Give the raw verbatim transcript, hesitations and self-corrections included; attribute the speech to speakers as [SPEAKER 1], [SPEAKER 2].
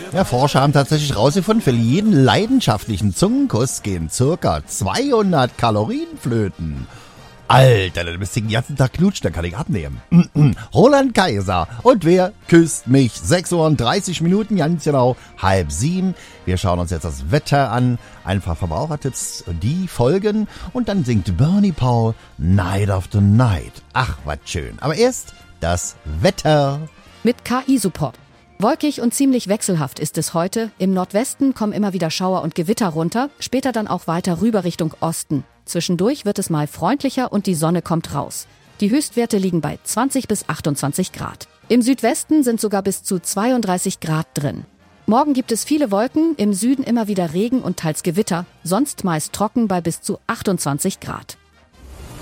[SPEAKER 1] Ja, Forscher haben tatsächlich herausgefunden, für jeden leidenschaftlichen Zungenkuss gehen circa zweihundert Kalorien flöten. Alter, dann müsst ihr den ganzen Tag knutschen, dann kann ich abnehmen. Roland Kaiser. Und wer küsst mich? sechs Uhr und dreißig Minuten, ganz genau, halb sieben. Wir schauen uns jetzt das Wetter an. Ein paar Verbrauchertipps, die folgen. Und dann singt Bernie Paul Night of the Night. Ach, was schön. Aber erst das Wetter.
[SPEAKER 2] Mit K I-Support. Wolkig und ziemlich wechselhaft ist es heute. Im Nordwesten kommen immer wieder Schauer und Gewitter runter, später dann auch weiter rüber Richtung Osten. Zwischendurch wird es mal freundlicher und die Sonne kommt raus. Die Höchstwerte liegen bei zwanzig bis achtundzwanzig Grad. Im Südwesten sind sogar bis zu zweiunddreißig Grad drin. Morgen gibt es viele Wolken, im Süden immer wieder Regen und teils Gewitter, sonst meist trocken bei bis zu achtundzwanzig Grad.